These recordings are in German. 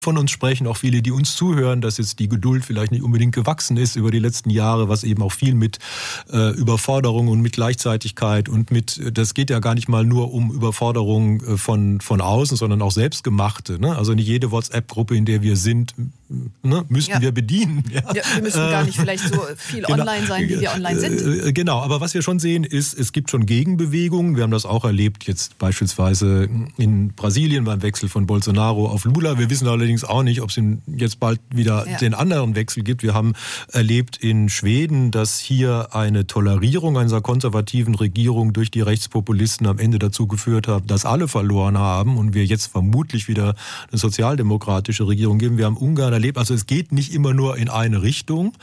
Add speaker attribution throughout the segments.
Speaker 1: von uns sprechen, auch viele, die uns zuhören, dass jetzt die Geduld vielleicht nicht unbedingt gewachsen ist über die letzten Jahre, was eben auch viel mit Überforderung und mit Gleichzeitigkeit und das geht ja gar nicht mal nur um Überforderung von außen, sondern auch selbstgemachte. Ne? Also nicht jede WhatsApp-Gruppe, in der wir sind, müssten wir bedienen. Ja.
Speaker 2: Ja, wir müssen gar nicht vielleicht so viel online sein, wie wir online sind.
Speaker 1: Genau, aber was wir schon sehen ist, es gibt schon Gegenbewegungen. Wir haben das auch erlebt jetzt beispielsweise in Brasilien beim Wechsel von Bolsonaro auf Lula. Wir wissen allerdings auch nicht, ob es jetzt bald wieder den anderen Wechsel gibt. Wir haben erlebt in Schweden, dass hier eine Tolerierung einer konservativen Regierung durch die Rechtspopulisten am Ende dazu geführt hat, dass alle verloren haben und wir jetzt vermutlich wieder eine sozialdemokratische Regierung geben. Wir haben Ungarn erlebt. Also es geht nicht immer nur in eine Richtung,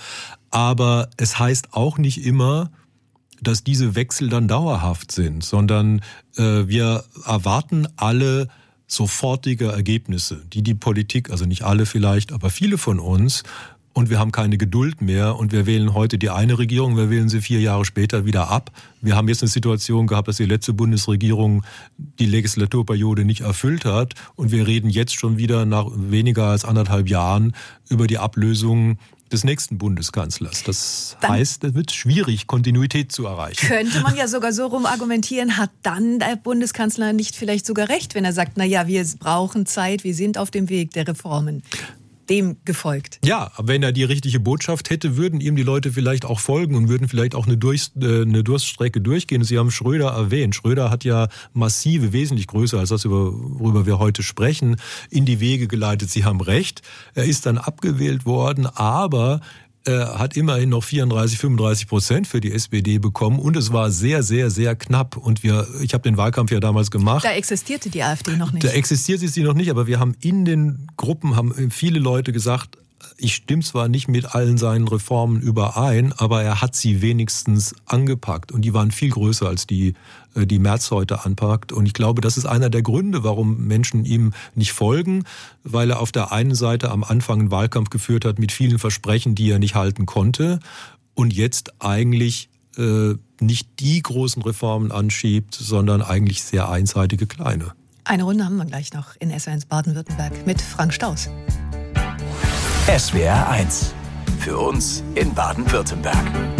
Speaker 1: aber es heißt auch nicht immer, dass diese Wechsel dann dauerhaft sind, sondern wir erwarten alle sofortige Ergebnisse, die Politik, also nicht alle vielleicht, aber viele von uns, und wir haben keine Geduld mehr und wir wählen heute die eine Regierung, wir wählen sie 4 Jahre später wieder ab. Wir haben jetzt eine Situation gehabt, dass die letzte Bundesregierung die Legislaturperiode nicht erfüllt hat und wir reden jetzt schon wieder nach weniger als 1,5 Jahren über die Ablösung des nächsten Bundeskanzlers. Das heißt, es wird schwierig, Kontinuität zu erreichen.
Speaker 2: Könnte man ja sogar so rum argumentieren, hat dann der Bundeskanzler nicht vielleicht sogar recht, wenn er sagt, wir brauchen Zeit, wir sind auf dem Weg der Reformen. Dem gefolgt.
Speaker 1: Ja, aber wenn er die richtige Botschaft hätte, würden ihm die Leute vielleicht auch folgen und würden vielleicht auch eine Durststrecke durchgehen. Sie haben Schröder erwähnt. Schröder hat ja massive, wesentlich größer als das, worüber wir heute sprechen, in die Wege geleitet. Sie haben recht. Er ist dann abgewählt worden, aber hat immerhin noch 34-35% für die SPD bekommen und es war sehr, sehr, sehr knapp. Und ich habe den Wahlkampf ja damals gemacht.
Speaker 2: Da existierte die AfD noch nicht.
Speaker 1: Da existierte sie noch nicht, aber wir haben in den Gruppen, haben viele Leute gesagt, ich stimme zwar nicht mit allen seinen Reformen überein, aber er hat sie wenigstens angepackt. Und die waren viel größer als die Merz heute anpackt. Und ich glaube, das ist einer der Gründe, warum Menschen ihm nicht folgen, weil er auf der einen Seite am Anfang einen Wahlkampf geführt hat mit vielen Versprechen, die er nicht halten konnte und jetzt eigentlich nicht die großen Reformen anschiebt, sondern eigentlich sehr einseitige kleine.
Speaker 2: Eine Runde haben wir gleich noch in SWR1 Baden-Württemberg mit Frank Staus.
Speaker 3: SWR 1. Für uns in Baden-Württemberg.